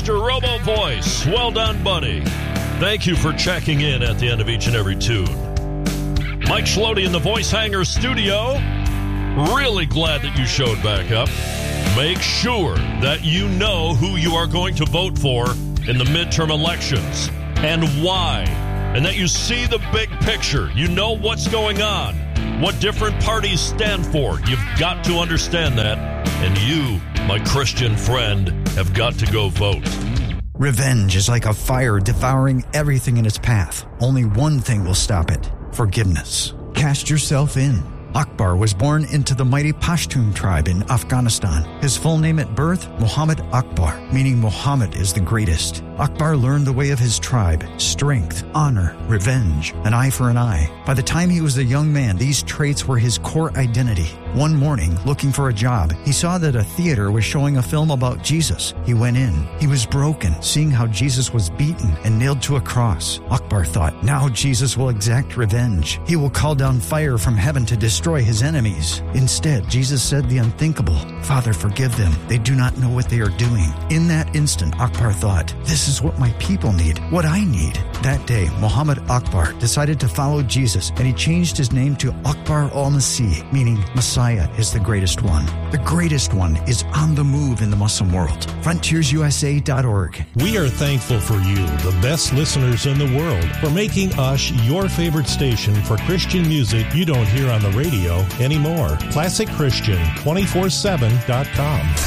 Mr. Robo Voice. Well done, buddy. Thank you for checking in at the end of each and every tune. Mike Schlody in the Voice Hanger studio. Really glad that you showed back up. Make sure that you know who you are going to vote for in the midterm elections and why, and that you see the big picture. You know what's going on, what different parties stand for. You've got to understand that, and you, my Christian friend, have got to go vote. Revenge is like a fire devouring everything in its path. Only one thing will stop it: forgiveness. Cast yourself in. Akbar was born into the mighty Pashtun tribe in Afghanistan. His full name at birth, Muhammad Akbar, meaning Muhammad is the greatest. Akbar learned the way of his tribe: strength, honor, revenge, an eye for an eye. By the time he was a young man, these traits were his core identity. One morning, looking for a job, he saw that a theater was showing a film about Jesus. He went in. He was broken, seeing how Jesus was beaten and nailed to a cross. Akbar thought, now Jesus will exact revenge. He will call down fire from heaven to destroy his enemies. Instead, Jesus said the unthinkable: Father, forgive them. They do not know what they are doing. In that instant, Akbar thought, this is what my people need, what I need. That day, Muhammad Akbar decided to follow Jesus, and he changed his name to Akbar al-Masih, meaning Messiah is the greatest one. The greatest one is on the move in the Muslim world. FrontiersUSA.org. We are thankful for you, the best listeners in the world, for making us your favorite station for Christian music you don't hear on the radio anymore. ClassicChristian247.com.